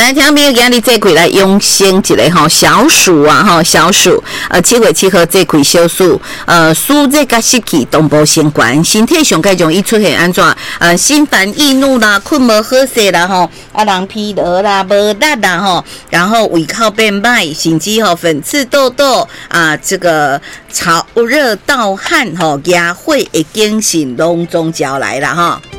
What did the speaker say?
来，听众朋友，今日这回来用先一个吼小暑啊，吼小暑，7月7号这回小暑，暑热甲湿气同步相关，身体上该容易出现安怎？心烦易怒啦，困无好势啦，吼，人疲劳啦，无力啦，吼，然后胃口变歹，甚至吼粉刺痘痘这个潮热盗汗吼，牙会的精神拢总招来啦，吼。